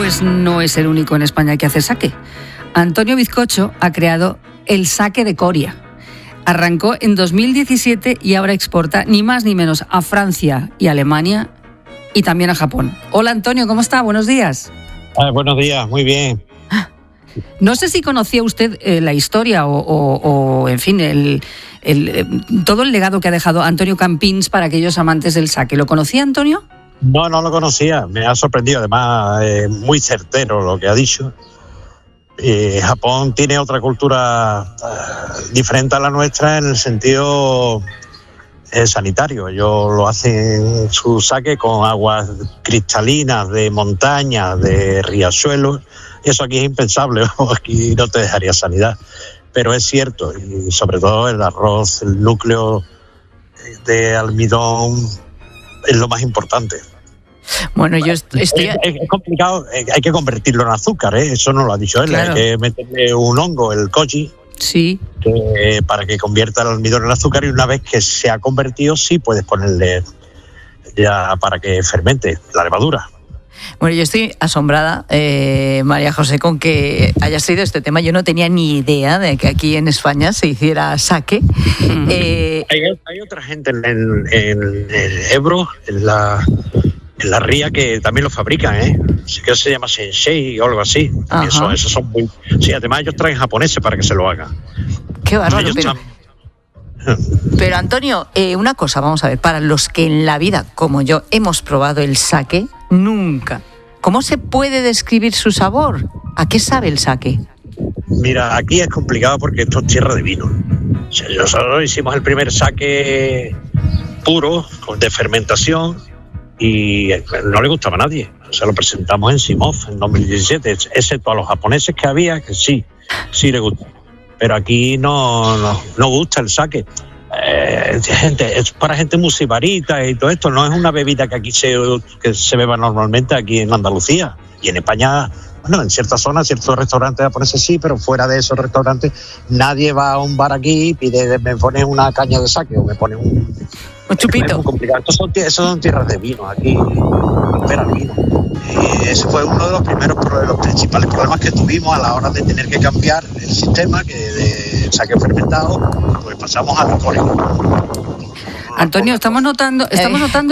Pues no es el único en España que hace sake. Antonio Bizcocho ha creado el sake de Coria. Arrancó en 2017 y ahora exporta ni más ni menos a Francia y Alemania y también a Japón. Hola Antonio, ¿cómo está? Buenos días. Buenos días, muy bien. No sé si conocía usted la historia o en fin, todo el legado que ha dejado Antonio Campins para aquellos amantes del sake. ¿Lo conocía, Antonio? No lo conocía, me ha sorprendido, además muy certero lo que ha dicho. Japón tiene otra cultura diferente a la nuestra en el sentido sanitario. Ellos lo hacen su sake con aguas cristalinas de montañas, de riachuelos, y eso aquí es impensable, aquí no te dejaría sanidad. Pero es cierto, y sobre todo el arroz, el núcleo de almidón es lo más importante. Bueno, yo estoy... Es complicado, hay que convertirlo en azúcar, eso no lo ha dicho él, claro. Hay que meterle un hongo, el koji, sí, para que convierta el almidón en azúcar, y una vez que se ha convertido, sí puedes ponerle ya para que fermente la levadura. Bueno, yo estoy asombrada, María José, con que hayas traído este tema. Yo no tenía ni idea de que aquí en España se hiciera sake. Hay otra gente en el Ebro, en la ría, que también lo fabrican, sí que se llama Sensei o algo así. Esos son muy... Sí, además ellos traen japoneses para que se lo hagan. Qué bárbaro. Pero Antonio, una cosa, vamos a ver, para los que en la vida, como yo, hemos probado el sake, nunca. ¿Cómo se puede describir su sabor? ¿A qué sabe el sake? Mira, aquí es complicado porque esto es tierra de vino. O sea, nosotros hicimos el primer sake puro, de fermentación, y no le gustaba a nadie. O sea, lo presentamos en Simov en 2017, excepto a los japoneses que había, que sí le gusta. Pero aquí no gusta el sake. Es para gente muy sibarita y todo esto. No es una bebida que aquí que se beba normalmente aquí en Andalucía. Y en España, bueno, en ciertas zonas, ciertos restaurantes japoneses sí, pero fuera de esos restaurantes nadie va a un bar aquí y pide, me pone una caña de sake o me pone un chupito. Es muy complicado. Esos son tierras de vino, aquí espera el vino. Ese fue uno de los principales problemas que tuvimos a la hora de tener que cambiar el sistema, que de sake fermentado, pues pasamos a licores. Antonio, estamos notando que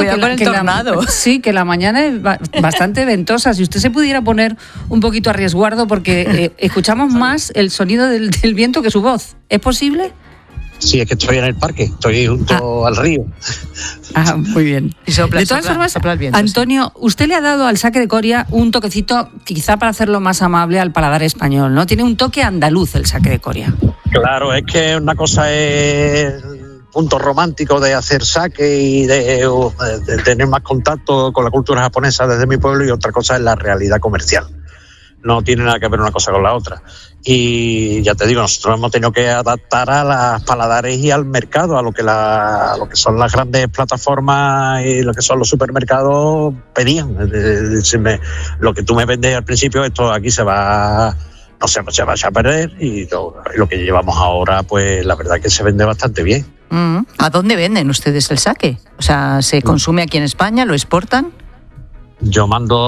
la mañana es bastante ventosa. Si usted se pudiera poner un poquito a resguardo, porque escuchamos más el sonido del viento que su voz. ¿Es posible? Sí, es que estoy en el parque, estoy junto al río. Muy bien. De todas formas, viento, Antonio, usted le ha dado al sake de Coria un toquecito, quizá para hacerlo más amable al paladar español, ¿no? Tiene un toque andaluz el sake de Coria. Claro, es que una cosa es punto romántico de hacer sake y de tener más contacto con la cultura japonesa desde mi pueblo, y otra cosa es la realidad comercial. No tiene nada que ver una cosa con la otra. Y ya te digo, nosotros hemos tenido que adaptar a las paladares y al mercado, a lo que son las grandes plataformas y lo que son los supermercados pedían. Lo que tú me vendes al principio, esto aquí se va a perder, y lo que llevamos ahora, pues la verdad es que se vende bastante bien. ¿A dónde venden ustedes el sake? O sea, ¿se consume aquí en España? ¿Lo exportan? Yo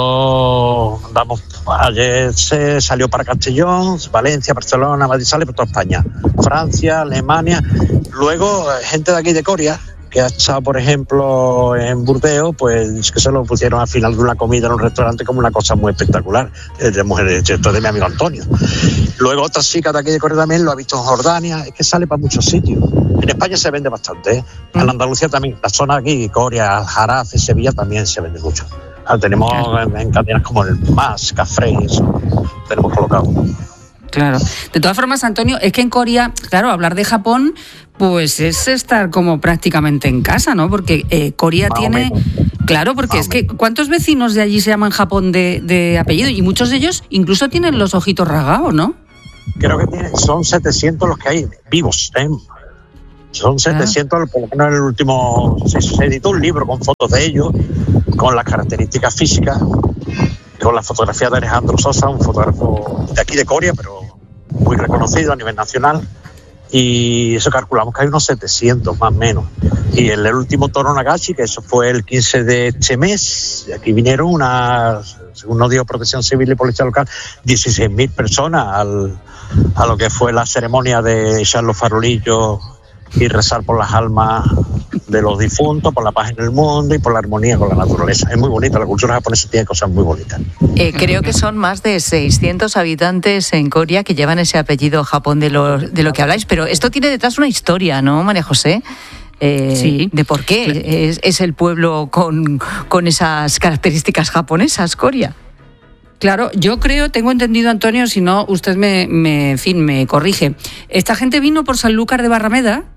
ayer se salió para Castellón, Valencia, Barcelona, Madrid, sale por toda España, Francia, Alemania. Luego, gente de aquí de Coria, que ha estado, por ejemplo, en Burdeos, pues que se lo pusieron al final de una comida en un restaurante como una cosa muy espectacular. Esto de mi amigo Antonio. Luego otras chicas de aquí de Coria también lo ha visto en Jordania. Es que sale para muchos sitios. En España se vende bastante, En Andalucía también. La zona aquí, Coria, Jarafe, Sevilla, también se vende mucho. Tenemos en cadenas como el MAS, Café, eso tenemos colocado. Claro. De todas formas, Antonio, es que en Coria, claro, hablar de Japón, pues es estar como prácticamente en casa, ¿no? Porque Coria tiene... Claro, porque es que ¿cuántos vecinos de allí se llaman Japón de apellido? Y muchos de ellos incluso tienen los ojitos rasgados, ¿no? Creo que son 700 los que hay vivos, Son 700, por lo menos en el último... Se editó un libro con fotos de ellos, con las características físicas, con la fotografía de Alejandro Sosa, un fotógrafo de aquí de Coria, pero muy reconocido a nivel nacional. y eso calculamos que hay unos 700 más o menos. Y en el último Toro Nagashi, que eso fue el 15 de este mes, aquí vinieron según nos dio Protección Civil y Policía Local, 16.000 personas a lo que fue la ceremonia de echar los farolillos y rezar por las almas de los difuntos, por la paz en el mundo y por la armonía con la naturaleza. Es muy bonita, la cultura japonesa tiene cosas muy bonitas. Creo que son más de 600 habitantes en Coria que llevan ese apellido Japón de lo que habláis, pero esto tiene detrás una historia, ¿no, María José? Sí. De por qué es el pueblo con esas características japonesas, Coria. Claro, yo creo, tengo entendido, Antonio, si no, usted me corrige. Esta gente vino por Sanlúcar de Barrameda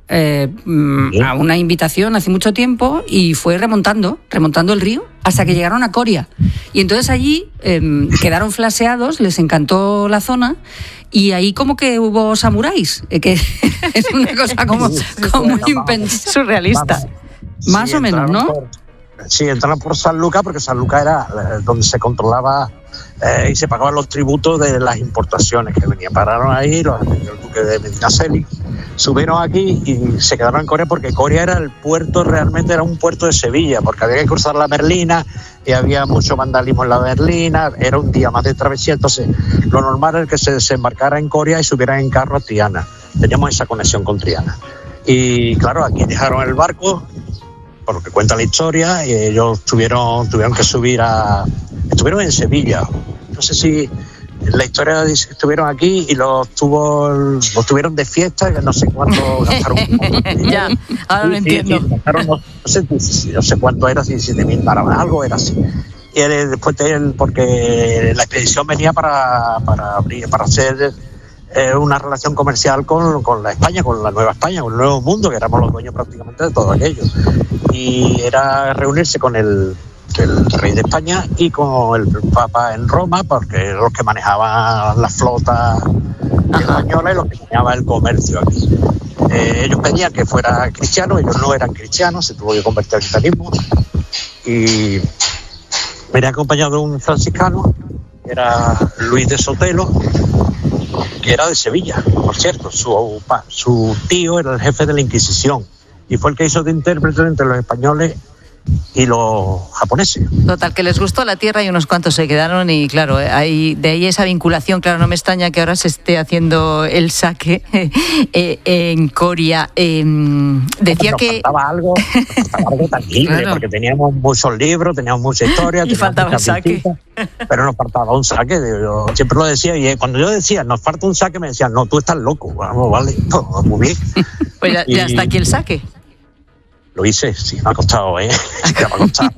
a una invitación hace mucho tiempo y fue remontando el río hasta que llegaron a Coria. Y entonces allí quedaron flaseados, les encantó la zona y ahí como que hubo samuráis, que es una cosa como impensable. Surrealista. Más o menos, ¿no? Sí, entraron por Sanlúcar porque Sanlúcar era donde se controlaba y se pagaban los tributos de las importaciones que venían. Pararon ahí el duque de Medinaceli, subieron aquí y se quedaron en Coria porque Coria era el puerto, realmente era un puerto de Sevilla, porque había que cruzar la Merlina y había mucho vandalismo en la Merlina, era un día más de travesía, entonces lo normal era que se desembarcara en Coria y subieran en carro a Triana. Teníamos esa conexión con Triana. Y claro, aquí dejaron el barco, por lo que cuenta la historia, y ellos tuvieron que subir estuvieron en Sevilla. No sé si la historia dice que estuvieron aquí y los tuvieron de fiesta, que no sé cuánto gastaron. Ya, ahora lo entiendo. Gastaron, no sé cuánto era, si 7.000 para algo era así. Y después porque la expedición venía para hacer una relación comercial con la España, con la Nueva España, con el Nuevo Mundo, que éramos los dueños prácticamente de todo aquello. Y era reunirse con el rey de España y con el Papa en Roma, porque eran los que manejaban la flota española y los que manejaban el comercio aquí. Ellos pedían que fuera cristiano, ellos no eran cristianos, se tuvo que convertir al cristianismo. Y venía acompañado de un franciscano, que era Luis de Sotelo, que era de Sevilla, por cierto. Su tío era el jefe de la Inquisición y fue el que hizo de intérprete entre los españoles y los japoneses. Total, que les gustó la tierra y unos cuantos se quedaron y claro, de ahí esa vinculación. Claro, no me extraña que ahora se esté haciendo el sake en Coria. Decía nos que... faltaba algo tangible, claro, porque teníamos muchos libros, teníamos mucha historia. Y faltaba el sake. Pero nos faltaba un sake. Yo siempre lo decía, y cuando yo decía, nos falta un sake, me decían, no, tú estás loco. Vamos, vale, no, muy bien. Pues ya está aquí el sake. Lo hice, sí, me ha costado, ¿eh? Ya me ha costado.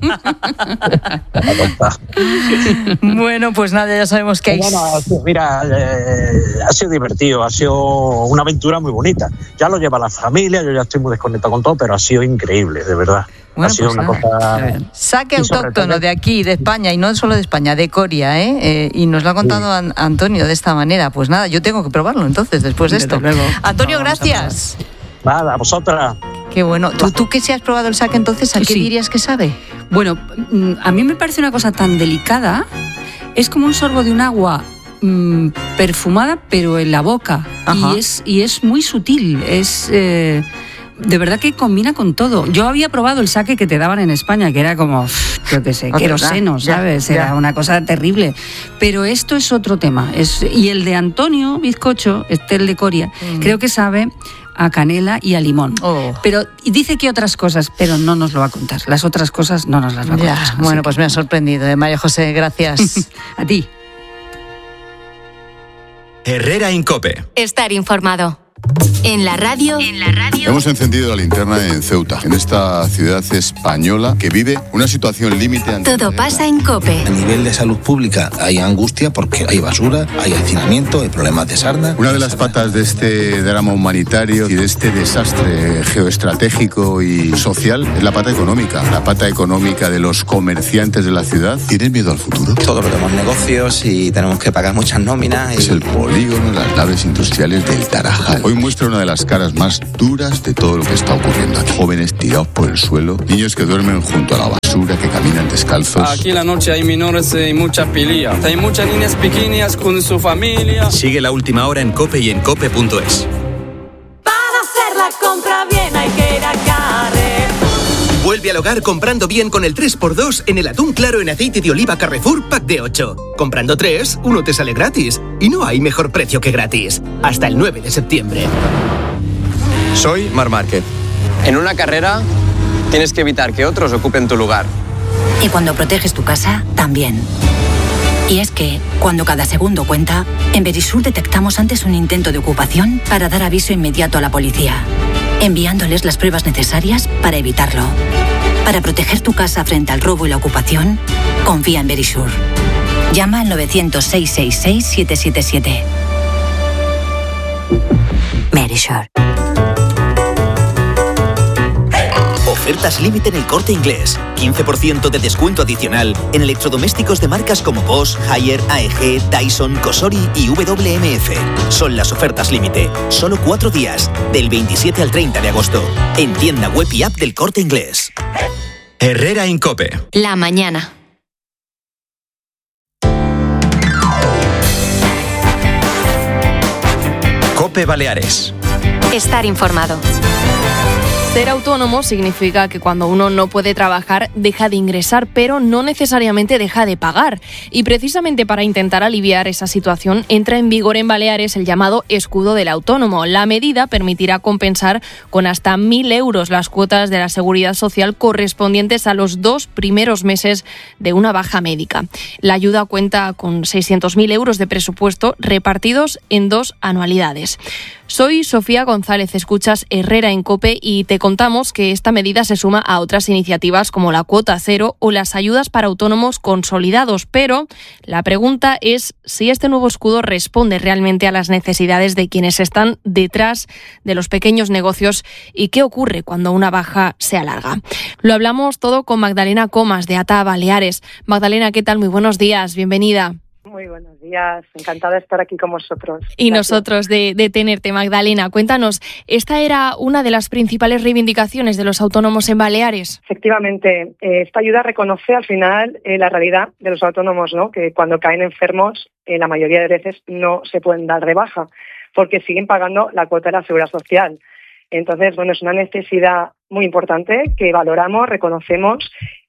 Bueno, pues nada, ya sabemos que hay... Bueno, mira, ha sido divertido, ha sido una aventura muy bonita. Ya lo lleva la familia, yo ya estoy muy desconectado con todo, pero ha sido increíble, de verdad. Bueno, ha sido pues una cosa... Sake autóctono de aquí, de España, y no solo de España, de Coria, y nos lo ha contado Antonio de esta manera. Pues nada, yo tengo que probarlo entonces, después de esto. Luego. Antonio, gracias. Nada, a vosotras. Qué bueno. ¿Tú que si has probado el sake entonces, a qué dirías que sabe? Bueno, a mí me parece una cosa tan delicada. Es como un sorbo de un agua perfumada, pero en la boca. Y es muy sutil. Es de verdad que combina con todo. Yo había probado el sake que te daban en España, que era como, yo qué sé, queroseno, ¿sabes? Era una cosa terrible. Pero esto es otro tema. Y el de Antonio Bizcocho, el de Coria, creo que sabe a canela y a limón. Pero dice que otras cosas, pero no nos lo va a contar. Las otras cosas no nos las va a contar. Bueno, pues me ha sorprendido, María José, gracias. A ti. Herrera en COPE. Estar informado. En la radio. Hemos encendido la linterna en Ceuta, en esta ciudad española que vive una situación límite. Todo pasa en COPE. A nivel de salud pública hay angustia porque hay basura, hay hacinamiento, hay problemas de sarna. Una de las patas de este drama humanitario y de este desastre geoestratégico y social es la pata económica. La pata económica de los comerciantes de la ciudad. ¿Tienes miedo al futuro? Todos tenemos negocios y tenemos que pagar muchas nóminas. Es el polígono, las naves industriales del Tarajal. Hoy muestra una de las caras más duras de todo lo que está ocurriendo aquí. Jóvenes tirados por el suelo, niños que duermen junto a la basura, que caminan descalzos. Aquí en la noche hay menores y muchas peleas. Hay muchas niñas pequeñas con su familia. Sigue la última hora en COPE y en COPE.es. Vuelve al hogar comprando bien con el 3x2 en el atún claro en aceite de oliva Carrefour Pack de 8. Comprando 3, uno te sale gratis. Y no hay mejor precio que gratis. Hasta el 9 de septiembre. Soy Marc Márquez. En una carrera tienes que evitar que otros ocupen tu lugar. Y cuando proteges tu casa, también. Y es que, cuando cada segundo cuenta, en Verisur detectamos antes un intento de ocupación para dar aviso inmediato a la policía, enviándoles las pruebas necesarias para evitarlo. Para proteger tu casa frente al robo y la ocupación, confía en Verisur. Llama al 900-666-777. Verisur. Ofertas límite en El Corte Inglés. 15% de descuento adicional en electrodomésticos de marcas como Bosch, Haier, AEG, Dyson, Cosori y WMF. Son las ofertas límite. Solo 4 días, del 27 al 30 de agosto. En tienda web y app del Corte Inglés. Herrera Incope. La mañana. Cope Baleares. Estar informado. Ser autónomo significa que cuando uno no puede trabajar deja de ingresar, pero no necesariamente deja de pagar. Y precisamente para intentar aliviar esa situación entra en vigor en Baleares el llamado escudo del autónomo. La medida permitirá compensar con hasta 1.000 euros las cuotas de la Seguridad Social correspondientes a los 2 primeros meses de una baja médica. La ayuda cuenta con 600.000 euros de presupuesto repartidos en 2 anualidades. Soy Sofía González, escuchas Herrera en COPE y te contamos que esta medida se suma a otras iniciativas como la cuota cero o las ayudas para autónomos consolidados. Pero la pregunta es si este nuevo escudo responde realmente a las necesidades de quienes están detrás de los pequeños negocios y qué ocurre cuando una baja se alarga. Lo hablamos todo con Magdalena Comas de ATA Baleares. Magdalena, ¿qué tal? Muy buenos días, bienvenida. Muy buenos días, encantada de estar aquí con vosotros. Y gracias. Nosotros de tenerte, Magdalena. Cuéntanos, ¿esta era una de las principales reivindicaciones de los autónomos en Baleares? Efectivamente, esta ayuda reconoce al final la realidad de los autónomos, ¿no? Que cuando caen enfermos, la mayoría de veces no se pueden dar de baja, porque siguen pagando la cuota de la Seguridad Social. Entonces, bueno, es una necesidad muy importante que valoramos, reconocemos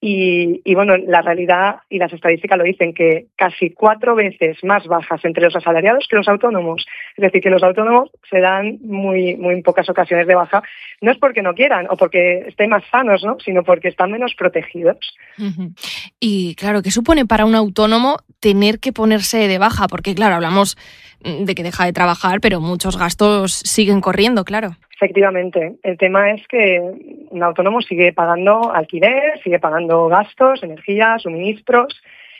y bueno, la realidad y las estadísticas lo dicen, que casi 4 veces más bajas entre los asalariados que los autónomos. Es decir, que los autónomos se dan muy pocas ocasiones de baja. No es porque no quieran o porque estén más sanos, ¿no? Sino porque están menos protegidos. Uh-huh. Y claro, ¿qué supone para un autónomo tener que ponerse de baja? Porque claro, hablamos de que deja de trabajar, pero muchos gastos siguen corriendo, claro. Efectivamente. El tema es que un autónomo sigue pagando alquiler, sigue pagando gastos, energía, suministros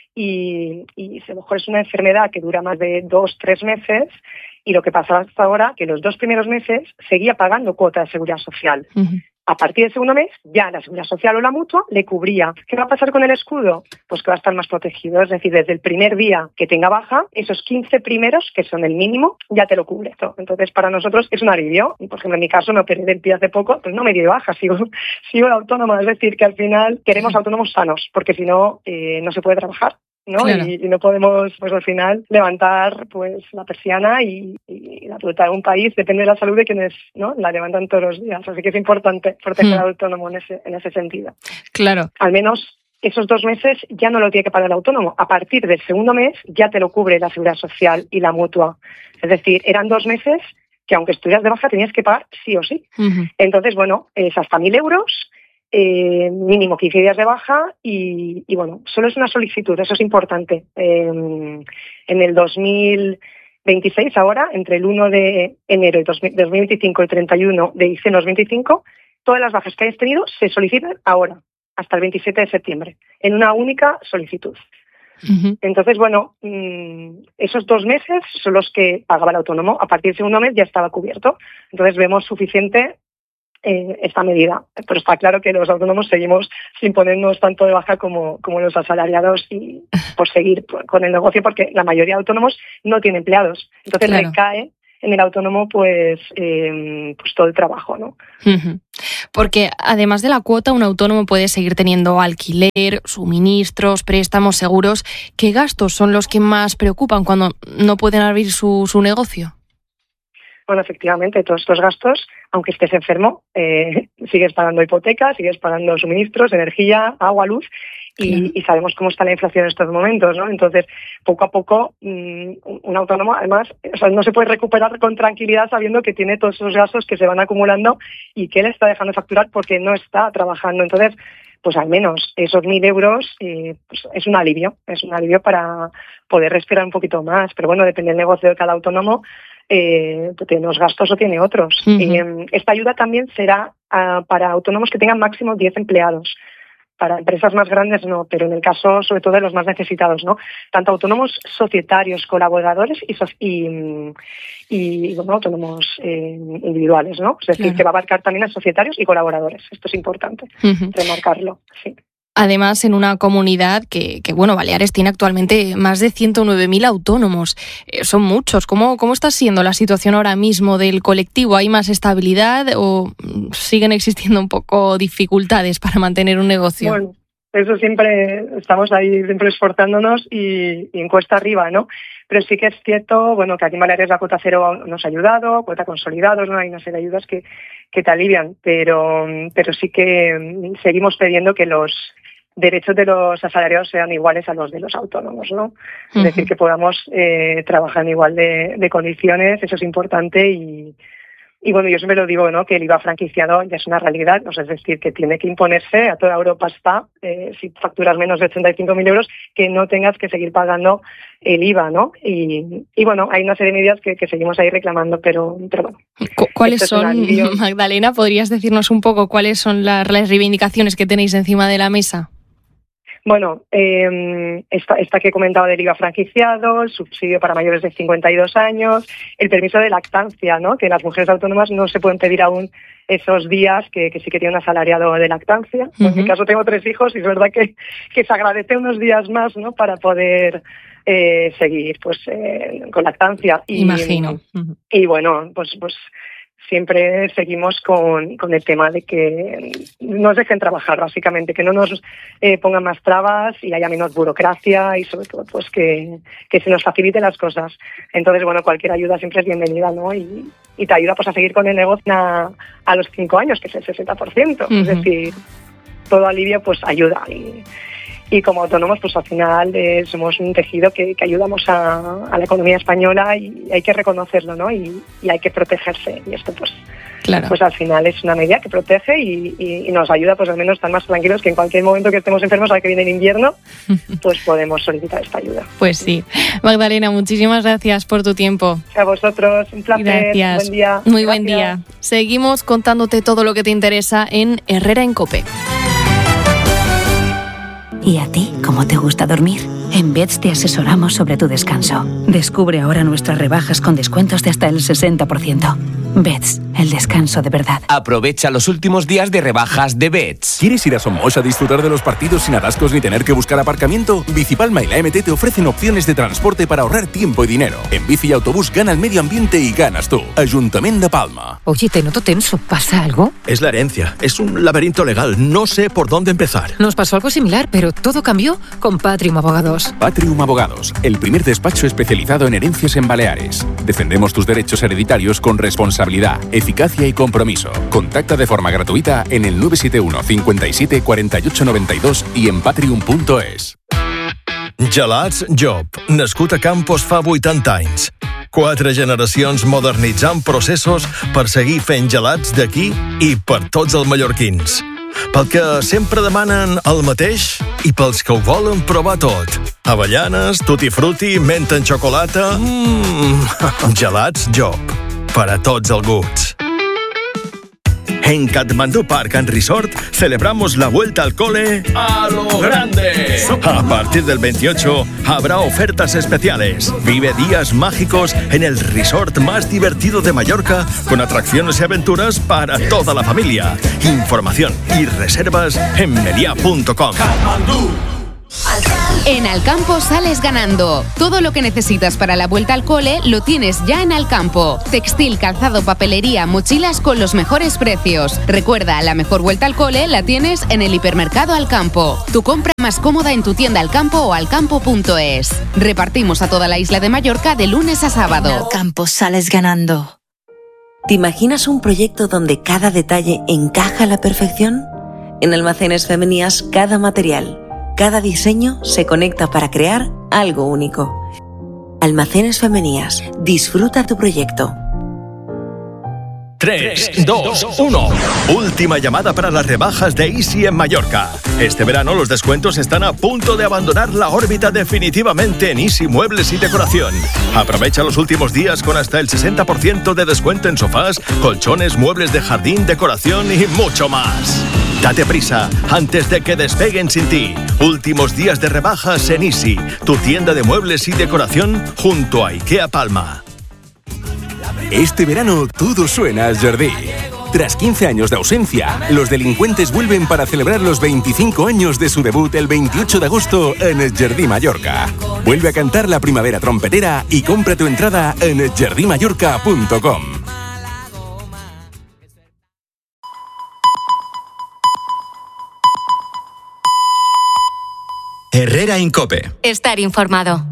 y a lo mejor es una enfermedad que dura más de 2-3 meses y lo que pasaba hasta ahora, que los 2 primeros meses seguía pagando cuota de seguridad social. Uh-huh. A partir del segundo mes, ya la Seguridad Social o la Mutua le cubría. ¿Qué va a pasar con el escudo? Pues que va a estar más protegido. Es decir, desde el primer día que tenga baja, esos 15 primeros, que son el mínimo, ya te lo cubre todo. Entonces, para nosotros es un alivio. Por ejemplo, en mi caso, me operé del pie hace poco, pues no me di de baja, sigo autónoma. Es decir, que al final queremos autónomos sanos, porque si no, no se puede trabajar, ¿no? Claro. Y no podemos, pues al final, levantar pues la persiana y la ruta de un país depende de la salud de quienes, ¿no?, la levantan todos los días. Así que es importante proteger al autónomo en ese sentido. Claro. Al menos esos 2 meses ya no lo tiene que pagar el autónomo. A partir del segundo mes ya te lo cubre la Seguridad Social y la Mutua. Es decir, eran 2 meses que aunque estuvieras de baja tenías que pagar sí o sí. Uh-huh. Entonces, bueno, es hasta 1.000 euros. Mínimo 15 días de baja y bueno, solo es una solicitud, eso es importante. En el 2026 ahora, entre el 1 de enero de 2025 y el 31 de diciembre de 2025, todas las bajas que hayas tenido se solicitan ahora, hasta el 27 de septiembre, en una única solicitud. Uh-huh. Entonces, bueno, esos 2 meses son los que pagaba el autónomo. A partir del segundo mes ya estaba cubierto. Entonces vemos suficiente esta medida, pero está claro que los autónomos seguimos sin ponernos tanto de baja como los asalariados y por seguir con el negocio, porque la mayoría de autónomos no tiene empleados, entonces claro, recae en el autónomo pues todo el trabajo, ¿no? Uh-huh. Porque además de la cuota, un autónomo puede seguir teniendo alquiler, suministros, préstamos, seguros. ¿Qué gastos son los que más preocupan cuando no pueden abrir su negocio? Bueno, efectivamente, todos estos gastos, aunque estés enfermo, sigues pagando hipoteca, sigues pagando suministros, energía, agua, luz, y sabemos cómo está la inflación en estos momentos, ¿no? Entonces, poco a poco, un autónomo, además, o sea, no se puede recuperar con tranquilidad sabiendo que tiene todos esos gastos que se van acumulando y que él está dejando de facturar porque no está trabajando. Entonces, pues al menos esos 1.000 euros pues es un alivio para poder respirar un poquito más. Pero bueno, depende del negocio de cada autónomo, tiene unos gastos o tiene otros. Uh-huh. Esta ayuda también será para autónomos que tengan máximo 10 empleados. Para empresas más grandes no, pero en el caso sobre todo de los más necesitados, ¿no? Tanto autónomos societarios, colaboradores y bueno, autónomos individuales, ¿no? Es decir, que va a abarcar también a societarios y colaboradores. Esto es importante remarcarlo, sí. Además, en una comunidad que bueno, Baleares tiene actualmente más de 109.000 autónomos. Son muchos. ¿Cómo está siendo la situación ahora mismo del colectivo? ¿Hay más estabilidad o siguen existiendo un poco dificultades para mantener un negocio? Bueno, eso siempre, estamos ahí siempre esforzándonos y en cuesta arriba, ¿no? Pero sí que es cierto, bueno, que aquí en Baleares la cuota cero nos ha ayudado, cuota consolidados, ¿no? Hay una serie de ayudas que te alivian, pero sí que seguimos pidiendo que los derechos de los asalariados sean iguales a los de los autónomos, ¿no? Uh-huh. Es decir, que podamos trabajar en igual de condiciones, eso es importante y bueno, yo siempre lo digo, ¿no? Que el IVA franquiciado ya es una realidad, o sea, es decir, que tiene que imponerse, a toda Europa está, si facturas menos de 85.000 euros, que no tengas que seguir pagando el IVA, ¿no? Y bueno, hay una serie de medidas que seguimos ahí reclamando, pero bueno. ¿Cuáles son, Magdalena? ¿Podrías decirnos un poco cuáles son las reivindicaciones que tenéis encima de la mesa? Bueno, esta que he comentado del IVA franquiciado, el subsidio para mayores de 52 años, el permiso de lactancia, ¿no? Que las mujeres autónomas no se pueden pedir aún esos días que sí que tienen un asalariado de lactancia. Uh-huh. En mi caso tengo 3 hijos y es verdad que se agradece unos días más, ¿no? Para poder seguir pues con lactancia. Imagino. Y bueno, pues siempre seguimos con el tema de que nos dejen trabajar, básicamente, que no nos pongan más trabas y haya menos burocracia y sobre todo pues que se nos faciliten las cosas. Entonces, bueno, cualquier ayuda siempre es bienvenida, ¿no? Y te ayuda pues a seguir con el negocio a los 5 años, que es el 60%. Uh-huh. Es decir, todo alivio pues ayuda y como autónomos, pues al final somos un tejido que ayudamos a la economía española y hay que reconocerlo, ¿no? Y hay que protegerse. Y esto, pues, claro, pues al final es una medida que protege y nos ayuda, pues al menos estar más tranquilos que en cualquier momento que estemos enfermos, ahora que viene el invierno, pues podemos solicitar esta ayuda. Pues sí. Magdalena, muchísimas gracias por tu tiempo. A vosotros, un placer. Gracias. Buen día. Muy buen día. Seguimos contándote todo lo que te interesa en Herrera en COPE. ¿Y a ti, cómo te gusta dormir? En Beds te asesoramos sobre tu descanso. Descubre ahora nuestras rebajas con descuentos de hasta el 60%. Beds, el descanso de verdad. Aprovecha los últimos días de rebajas de Beds. ¿Quieres ir a Somos a disfrutar de los partidos sin atascos ni tener que buscar aparcamiento? Bicipalma y la MT te ofrecen opciones de transporte para ahorrar tiempo y dinero. En bici y autobús gana el medio ambiente y ganas tú. Ayuntamiento de Palma. Oye, te noto tenso. ¿Pasa algo? Es la herencia. Es un laberinto legal. No sé por dónde empezar. Nos pasó algo similar, pero todo cambió con Patrium Abogados. Patrium Abogados, el primer despacho especializado en herencias en Baleares. Defendemos tus derechos hereditarios con responsabilidad, eficacia y compromiso. Contacta de forma gratuita en el 971 57 48 92 i en patrium.es. Gelats Job, nascut a Campos fa 80 anys. 4 generacions modernitzant processos per seguir fent gelats d'aquí i per tots els mallorquins. Pel que sempre demanen el mateix i pels que ho volen provar tot. Avellanes, tutti frutti, menta en xocolata... Gelats Job, per a tots els gusts. En Katmandú Park and Resort celebramos la vuelta al cole a lo grande. A partir del 28 habrá ofertas especiales. Vive días mágicos en el resort más divertido de Mallorca con atracciones y aventuras para toda la familia. Información y reservas en media.com. En Alcampo sales ganando. Todo lo que necesitas para la vuelta al cole lo tienes ya en Alcampo. Textil, calzado, papelería, mochilas con los mejores precios. Recuerda, la mejor vuelta al cole la tienes en el hipermercado Alcampo. Tu compra más cómoda en tu tienda Alcampo o alcampo.es. Repartimos a toda la isla de Mallorca de lunes a sábado. En Alcampo sales ganando. ¿Te imaginas un proyecto donde cada detalle encaja a la perfección? En Almacenes Femenías, cada material, cada diseño se conecta para crear algo único. Almacenes Femenías. Disfruta tu proyecto. 3, 2, 1. Última llamada para las rebajas de Easy en Mallorca. Este verano los descuentos están a punto de abandonar la órbita definitivamente en Easy Muebles y Decoración. Aprovecha los últimos días con hasta el 60% de descuento en sofás, colchones, muebles de jardín, decoración y mucho más. Date prisa antes de que despeguen sin ti. Últimos días de rebajas en Easy, tu tienda de muebles y decoración junto a IKEA Palma. Este verano todo suena a Jardí. Tras 15 años de ausencia, los delincuentes vuelven para celebrar los 25 años de su debut el 28 de agosto en el Jardí Mallorca. Vuelve a cantar la primavera trompetera y compra tu entrada en jardimallorca.com. Herrera Incope. Estar informado.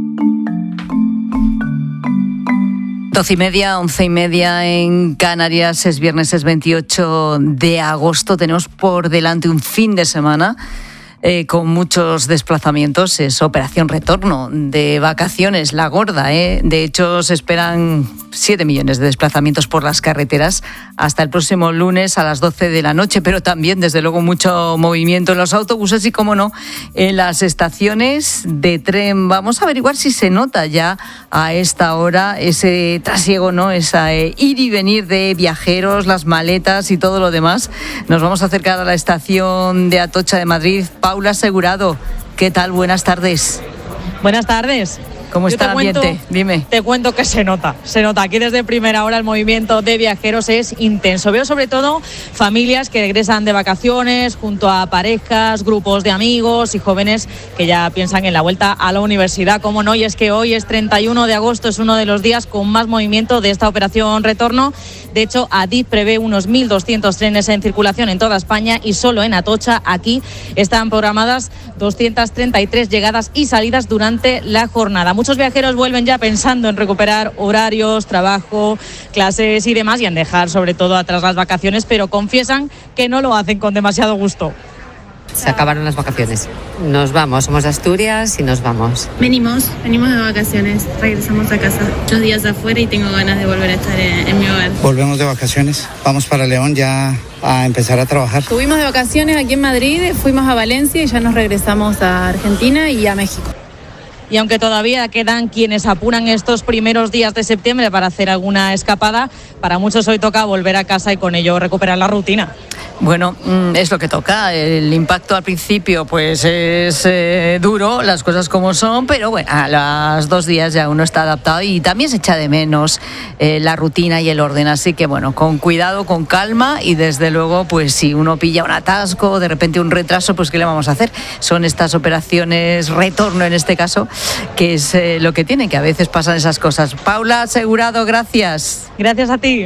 12:30, 11:30 en Canarias. Es viernes, es 28 de agosto. Tenemos por delante un fin de semana con muchos desplazamientos. Es operación retorno de vacaciones, la gorda. De hecho, se esperan 7 millones de desplazamientos por las carreteras hasta el próximo lunes a las 12 de la noche, pero también, desde luego, mucho movimiento en los autobuses y, como no, en las estaciones de tren. Vamos a averiguar si se nota ya a esta hora ese trasiego, ¿no? Esa ir y venir de viajeros, las maletas y todo lo demás. Nos vamos a acercar a la estación de Atocha de Madrid. Paula Segurado, ¿qué tal? Buenas tardes. Buenas tardes. ¿Cómo está el ambiente? Dime. Te cuento que se nota. Aquí desde primera hora el movimiento de viajeros es intenso. Veo sobre todo familias que regresan de vacaciones junto a parejas, grupos de amigos y jóvenes que ya piensan en la vuelta a la universidad. Cómo no, y es que hoy es 31 de agosto, es uno de los días con más movimiento de esta operación retorno. De hecho, Adif prevé unos 1.200 trenes en circulación en toda España y solo en Atocha, aquí, están programadas 233 llegadas y salidas durante la jornada. Muchos viajeros vuelven ya pensando en recuperar horarios, trabajo, clases y demás y en dejar sobre todo atrás las vacaciones, pero confiesan que no lo hacen con demasiado gusto. Se acabaron las vacaciones. Nos vamos, somos de Asturias y nos vamos. Venimos de vacaciones, regresamos a casa. Muchos días afuera y tengo ganas de volver a estar en mi hogar. Volvemos de vacaciones, vamos para León ya a empezar a trabajar. Estuvimos de vacaciones aquí en Madrid, fuimos a Valencia y ya nos regresamos a Argentina y a México. Y aunque todavía quedan quienes apuran estos primeros días de septiembre para hacer alguna escapada, para muchos hoy toca volver a casa y con ello recuperar la rutina. Bueno, es lo que toca. El impacto al principio pues es duro, las cosas como son, pero bueno, a los 2 días ya uno está adaptado y también se echa de menos la rutina y el orden. Así que bueno, con cuidado, con calma y desde luego pues si uno pilla un atasco, de repente un retraso, pues ¿qué le vamos a hacer? Son estas operaciones retorno en este caso, que es lo que tiene, que a veces pasan esas cosas. Paula Segurado, gracias. Gracias a ti.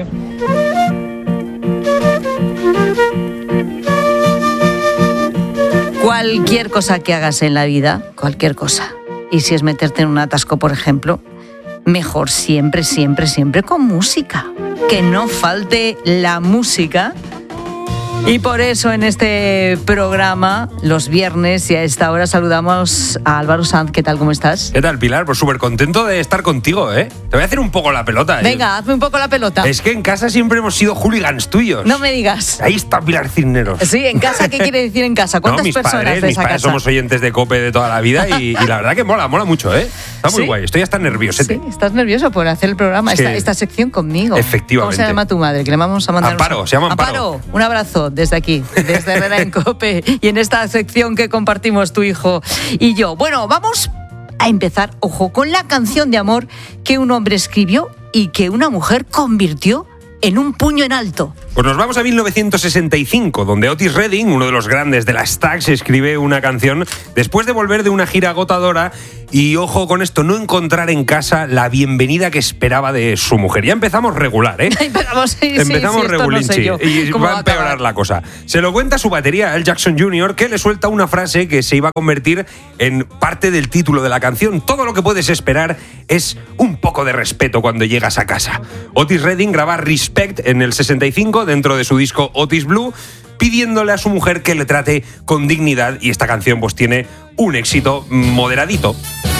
Cualquier cosa que hagas en la vida, cualquier cosa, y si es meterte en un atasco, por ejemplo, mejor siempre, siempre, siempre con música. Que no falte la música. Y por eso en este programa, los viernes y a esta hora, saludamos a Álvaro Sanz. ¿Qué tal? ¿Cómo estás? ¿Qué tal, Pilar? Pues súper contento de estar contigo, ¿eh? Te voy a hacer un poco la pelota. Venga, hazme un poco la pelota. Es que en casa siempre hemos sido hooligans tuyos. No me digas. Ahí está Pilar Cisneros. Sí, ¿en casa qué quiere decir en casa? ¿Cuántas personas de esa casa? Somos oyentes de COPE de toda la vida y la verdad que mola mucho, ¿eh? Está muy guay. Estoy hasta nervioso. Sí, estás nervioso por hacer el programa, esta sección conmigo. Efectivamente. ¿Cómo se llama tu madre? Que le vamos a mandar Amparo, se llama Amparo. Amparo, un abrazo desde aquí, desde Herrera en COPE y en esta sección que compartimos tu hijo y yo. Bueno, vamos a empezar, ojo, con la canción de amor que un hombre escribió y que una mujer convirtió en un puño en alto. Pues nos vamos a 1965, donde Otis Redding, uno de los grandes de las Stax, escribe una canción después de volver de una gira agotadora Y ojo con esto, no encontrar en casa la bienvenida que esperaba de su mujer. Ya empezamos regular, ¿eh? Empezamos regulinchi, no sé y va a empeorar la cosa. Se lo cuenta su batería, Al Jackson Jr., que le suelta una frase que se iba a convertir en parte del título de la canción. Todo lo que puedes esperar es un poco de respeto cuando llegas a casa. Otis Redding graba Respect en el 65 dentro de su disco Otis Blue, pidiéndole a su mujer que le trate con dignidad, y esta canción pues tiene un éxito moderadito.